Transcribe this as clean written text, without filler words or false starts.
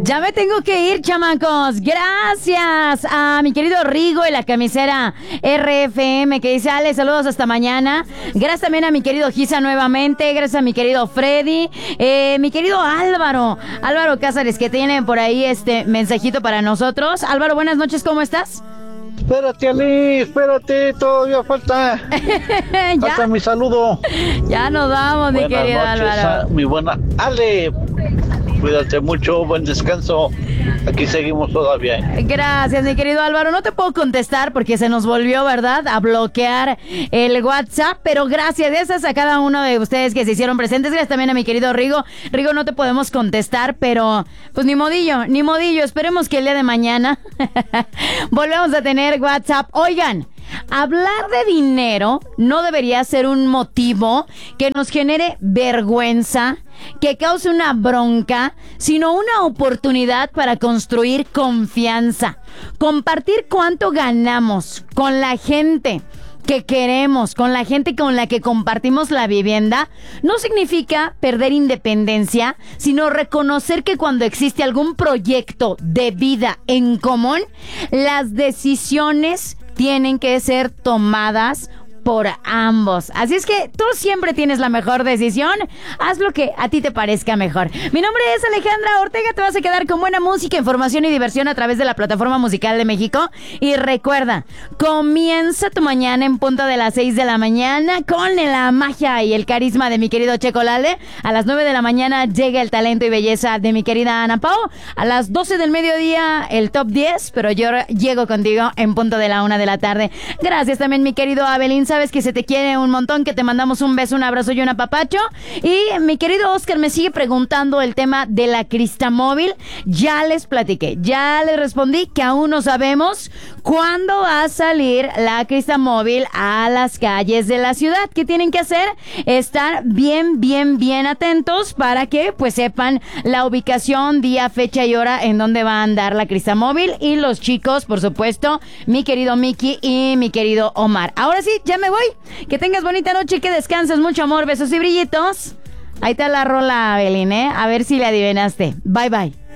Ya me tengo que ir, chamacos. Gracias a mi querido Rigo y la camisera RFM que dice, Ale, saludos hasta mañana. Gracias también a mi querido Giza nuevamente. Gracias a mi querido Freddy. Mi querido Álvaro Cázares, que tiene por ahí este mensajito para nosotros. Álvaro, buenas noches, ¿cómo estás? Espérate, Ali, espérate, todavía falta. Falta mi saludo. Ya nos vamos, mi querido Álvaro. Mi buena Ale. Cuídate mucho, buen descanso. Aquí seguimos todavía. Gracias, mi querido Álvaro. No te puedo contestar porque se nos volvió, ¿verdad?, a bloquear el WhatsApp. Pero gracias a cada uno de ustedes que se hicieron presentes. Gracias también a mi querido Rigo. Rigo, no te podemos contestar, pero pues ni modillo. Esperemos que el día de mañana volvamos a tener WhatsApp. Oigan, hablar de dinero no debería ser un motivo que nos genere vergüenza, que cause una bronca, sino una oportunidad para construir confianza. Compartir cuánto ganamos con la gente que queremos, con la gente con la que compartimos la vivienda, no significa perder independencia, sino reconocer que cuando existe algún proyecto de vida en común, las decisiones tienen que ser tomadas por ambos. Así es que tú siempre tienes la mejor decisión. Haz lo que a ti te parezca mejor. Mi nombre es Alejandra Ortega. Te vas a quedar con buena música, información y diversión a través de la Plataforma Musical de México. Y recuerda, comienza tu mañana en punto de las 6 de la mañana con la magia y el carisma de mi querido Checo Lale. A las 9 de la mañana llega el talento y belleza de mi querida Ana Pao. A las 12 del mediodía el top 10, pero yo llego contigo en punto de la 1 de la tarde. Gracias también, mi querido Abelín. Sabes que se te quiere un montón, que te mandamos un beso, un abrazo y un apapacho. Y mi querido Oscar me sigue preguntando el tema de la Cristamóvil. Ya les platiqué, ya les respondí que aún no sabemos cuándo va a salir la Cristamóvil a las calles de la ciudad. ¿Qué tienen que hacer? Estar bien atentos para que pues sepan la ubicación, día, fecha y hora en donde va a andar la Cristamóvil. Y los chicos, por supuesto, mi querido Miki y mi querido Omar. Ahora sí, ya me voy. Que tengas bonita noche, que descanses, mucho amor, besos y brillitos. Ahí está la rola, Belín, a ver si le adivinaste. Bye, bye.